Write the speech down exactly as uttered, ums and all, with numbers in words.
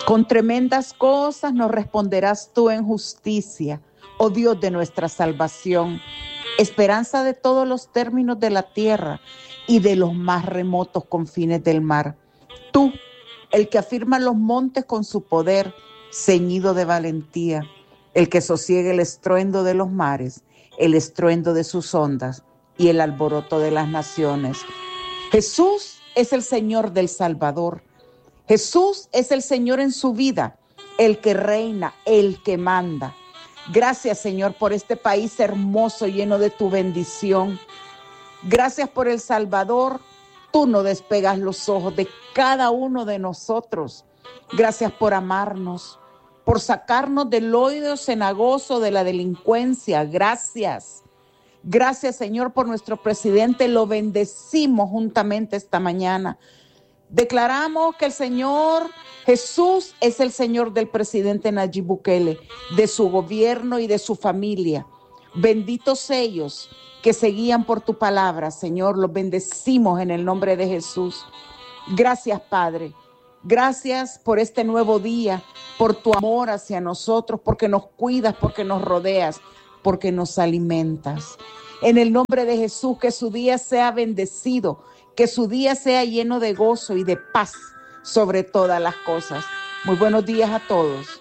Con tremendas cosas nos responderás tú en justicia, oh Dios de nuestra salvación, esperanza de todos los términos de la tierra y de los más remotos confines del mar. Tú, el que afirma los montes con su poder, ceñido de valentía, el que sosiega el estruendo de los mares, el estruendo de sus ondas y el alboroto de las naciones. Jesús es el Señor del Salvador. Jesús es el Señor en su vida, el que reina, el que manda. Gracias, Señor, por este país hermoso, lleno de tu bendición. Gracias por El Salvador. Tú no despegas los ojos de cada uno de nosotros. Gracias por amarnos, por sacarnos del hoyo cenagoso de la delincuencia. Gracias. Gracias, Señor, por nuestro presidente. Lo bendecimos juntamente esta mañana. Declaramos que el Señor Jesús es el Señor del presidente Nayib Bukele, de su gobierno y de su familia. Benditos ellos que se guían por tu palabra, Señor. Los bendecimos en el nombre de Jesús. Gracias, Padre. Gracias por este nuevo día, por tu amor hacia nosotros, porque nos cuidas, porque nos rodeas, porque nos alimentas. En el nombre de Jesús, que su día sea bendecido, que su día sea lleno de gozo y de paz sobre todas las cosas. Muy buenos días a todos.